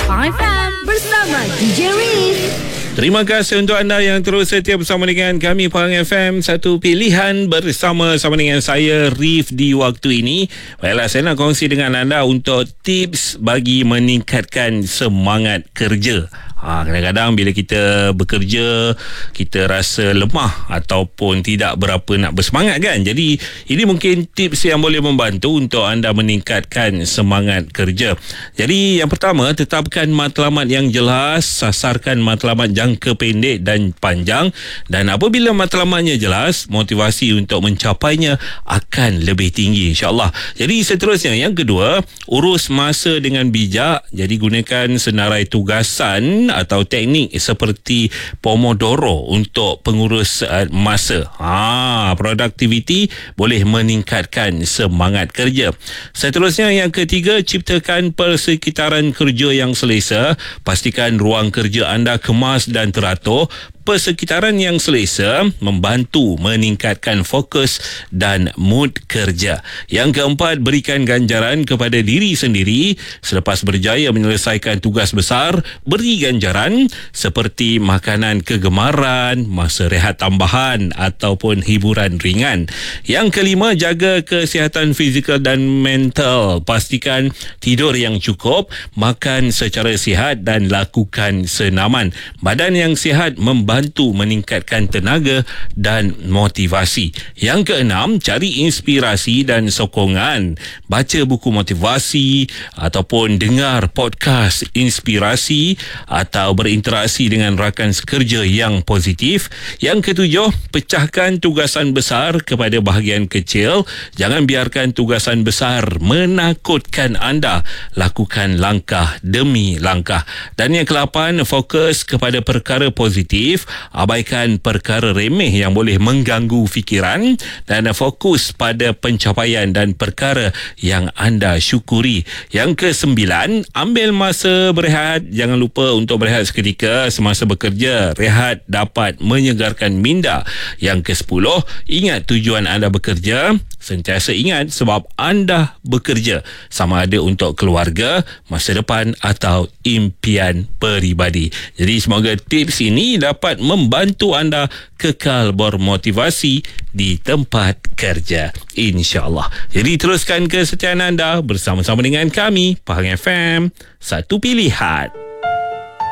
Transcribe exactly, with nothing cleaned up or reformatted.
Pahang F M bersama D J Riz. Terima kasih untuk anda yang terus setia bersama dengan kami Pahang F M. Satu pilihan bersama-sama dengan saya Rif di waktu ini. Baiklah, saya nak kongsi dengan anda untuk tips bagi meningkatkan semangat kerja. Ha, kadang-kadang bila kita bekerja, kita rasa lemah ataupun tidak berapa nak bersemangat kan. Jadi ini mungkin tips yang boleh membantu untuk anda meningkatkan semangat kerja. Jadi yang pertama, tetapkan matlamat yang jelas, sasarkan matlamat jangka pendek dan panjang, dan apabila matlamatnya jelas, motivasi untuk mencapainya akan lebih tinggi, insyaAllah. Jadi seterusnya, yang kedua, urus masa dengan bijak. Jadi gunakan senarai tugasan atau teknik seperti Pomodoro untuk pengurus uh, masa. Ha, productivity boleh meningkatkan semangat kerja. Seterusnya, yang ketiga, ciptakan persekitaran kerja yang selesa. Pastikan ruang kerja anda kemas dan teratur. Persekitaran yang selesa membantu meningkatkan fokus dan mood kerja. Yang keempat, berikan ganjaran kepada diri sendiri. Selepas berjaya menyelesaikan tugas besar, beri ganjaran seperti makanan kegemaran, masa rehat tambahan ataupun hiburan ringan. Yang kelima, jaga kesihatan fizikal dan mental. Pastikan tidur yang cukup, makan secara sihat dan lakukan senaman. Badan yang sihat membantu bantu meningkatkan tenaga dan motivasi. Yang keenam, cari inspirasi dan sokongan. Baca buku motivasi ataupun dengar podcast inspirasi atau berinteraksi dengan rakan sekerja yang positif. Yang ketujuh, pecahkan tugasan besar kepada bahagian kecil. Jangan biarkan tugasan besar menakutkan anda. Lakukan langkah demi langkah. Dan yang kelapan, fokus kepada perkara positif. Abaikan perkara remeh yang boleh mengganggu fikiran dan fokus pada pencapaian dan perkara yang anda syukuri. Yang kesembilan, ambil masa berehat. Jangan lupa untuk berehat seketika semasa bekerja. Rehat dapat menyegarkan minda. Yang kesepuluh, ingat tujuan anda bekerja. Sentiasa ingat sebab anda bekerja, sama ada untuk keluarga, masa depan atau impian peribadi. Jadi semoga tips ini dapat membantu anda kekal bermotivasi di tempat kerja, insya-Allah. Jadi teruskan kesetiaan anda bersama-sama dengan kami Pahang F M, satu pilihan.